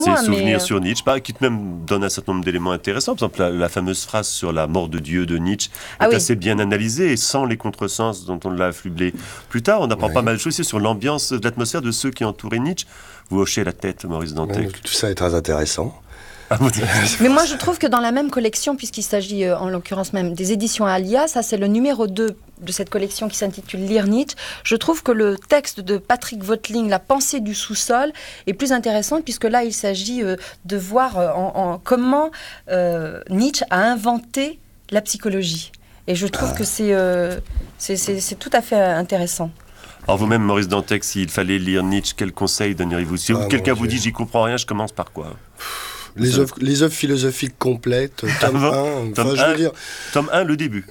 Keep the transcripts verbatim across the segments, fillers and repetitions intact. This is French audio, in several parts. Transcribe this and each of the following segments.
Ses Moi, souvenirs mais... sur Nietzsche, bah, qui même donne un certain nombre d'éléments intéressants. Par exemple, la, la fameuse phrase sur la mort de Dieu de Nietzsche est Ah oui. assez bien analysée et sans les contresens dont on l'a affublé plus tard. On apprend Ouais. pas mal de choses aussi sur l'ambiance, de l'atmosphère de ceux qui entouraient Nietzsche. Vous hochez la tête, Maurice Dantec. Ouais, tout ça est très intéressant. Ah, vous- Mais moi, je trouve que dans la même collection, puisqu'il s'agit euh, en l'occurrence même des éditions Alia, ça c'est le numéro deux de cette collection qui s'intitule Lire Nietzsche, je trouve que le texte de Patrick Voeteling, La pensée du sous-sol, est plus intéressant puisque là, il s'agit euh, de voir euh, en, en, comment euh, Nietzsche a inventé la psychologie. Et je trouve ah. que c'est, euh, c'est, c'est, c'est tout à fait intéressant. Alors vous-même, Maurice Dantec, s'il fallait lire Nietzsche, quel conseil donneriez-vous? Si ah, quelqu'un vous dit « j'y comprends rien œuvres, je commence par quoi » Les œuvres, les œuvres philosophiques complètes, tome un, tome, enfin, un je veux dire, tome un, le début.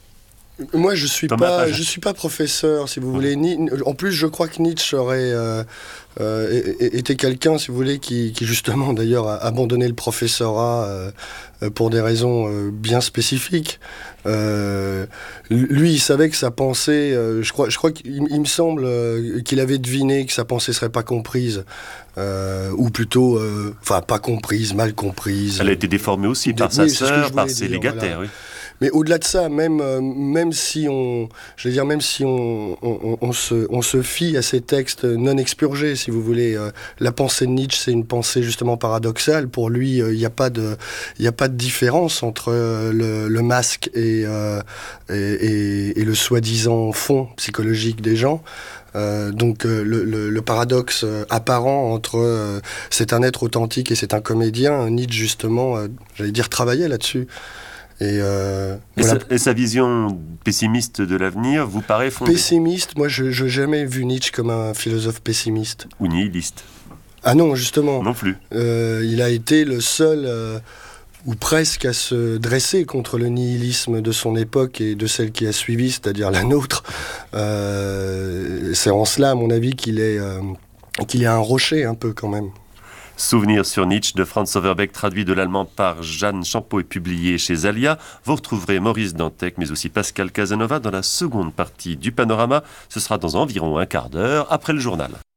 Moi, je suis tome pas, un, je suis pas professeur, si vous mmh. voulez. Ni, en plus, je crois que Nietzsche aurait euh, euh, été quelqu'un, si vous voulez, qui, qui justement, d'ailleurs, a abandonné le professorat euh, pour des raisons euh, bien spécifiques. Euh, lui, il savait que sa pensée, euh, je crois, je crois qu'il il me semble euh, qu'il avait deviné que sa pensée serait pas comprise, euh, ou plutôt, enfin, euh, pas comprise, mal comprise. Elle a été déformée aussi par oui, sa sœur, par ses dire, légataires, voilà. oui. Mais au-delà de ça, même, euh, même si on, je veux dire, même si on, on, on, se, on se fie à ces textes non expurgés, si vous voulez, euh, la pensée de Nietzsche, c'est une pensée justement paradoxale. Pour lui, il euh, n'y a pas de, il a pas de différence entre euh, le, le masque et, euh, et, et, et le soi-disant fond psychologique des gens. Euh, donc euh, le, le, le paradoxe euh, apparent entre euh, c'est un être authentique et c'est un comédien, Nietzsche justement, euh, j'allais dire, travaillait là-dessus. Et, euh, et, voilà. sa, et sa vision pessimiste de l'avenir vous paraît fondée? Pessimiste, moi je n'ai jamais vu Nietzsche comme un philosophe pessimiste. Ou nihiliste? Ah non, justement. Non plus. Euh, il a été le seul, euh, ou presque, à se dresser contre le nihilisme de son époque et de celle qui a suivi, c'est-à-dire la nôtre. Euh, c'est en cela, à mon avis, qu'il est, euh, qu'il est un rocher un peu quand même. Souvenirs sur Nietzsche de Franz Overbeck, traduit de l'allemand par Jeanne Champeau et publié chez Alia. Vous retrouverez Maurice Dantec, mais aussi Pascal Casanova dans la seconde partie du Panorama. Ce sera dans environ un quart d'heure après le journal.